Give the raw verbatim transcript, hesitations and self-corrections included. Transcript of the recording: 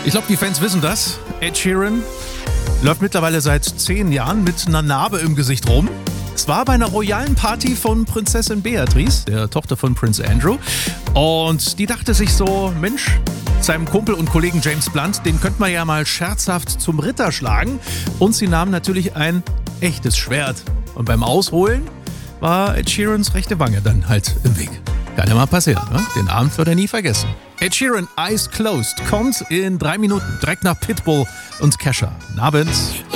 Ich glaube, die Fans wissen das. Ed Sheeran läuft mittlerweile seit zehn Jahren mit einer Narbe im Gesicht rum. Es war bei einer royalen Party von Prinzessin Beatrice, der Tochter von Prince Andrew. Und die dachte sich so, Mensch, seinem Kumpel und Kollegen James Blunt, den könnte man ja mal scherzhaft zum Ritter schlagen. Und sie nahmen natürlich ein echtes Schwert. Und beim Ausholen war Ed Sheerans rechte Wange dann halt im Weg. Kann ja mal passieren, ne? Den Abend wird er nie vergessen. Ed Sheeran, Eyes Closed, kommt in drei Minuten direkt nach Pitbull und Kesha. Guten Abend.